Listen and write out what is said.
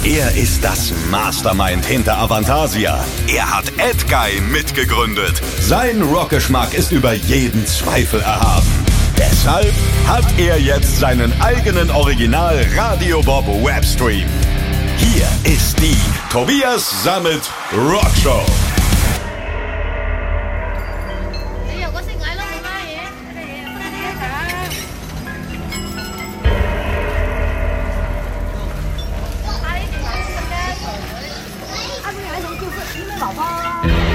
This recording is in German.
Er ist das Mastermind hinter Avantasia. Er hat Edguy mitgegründet. Sein Rockgeschmack ist über jeden Zweifel erhaben. Deshalb hat er jetzt seinen eigenen Original Radio Bob Webstream. Hier ist die Tobias Sammet Rockshow.